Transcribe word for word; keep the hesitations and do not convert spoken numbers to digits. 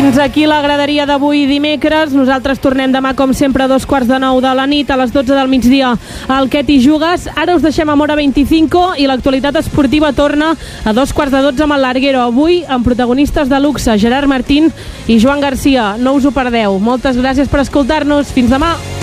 Fins aquí la graderia d'avui dimecres. Nosaltres tornem demà, com sempre, a dos quarts de nou de la nit, a les dotze del migdia, al Què t'hi jugues. Ara us deixem amb Hora vint-i-cinco i l'actualitat esportiva torna a dos quarts de dotze amb el Larguero. Avui amb protagonistes de luxe, Gerard Martín i Joan Garcia. No us ho perdeu. Moltes gràcies per escoltar-nos. Fins demà.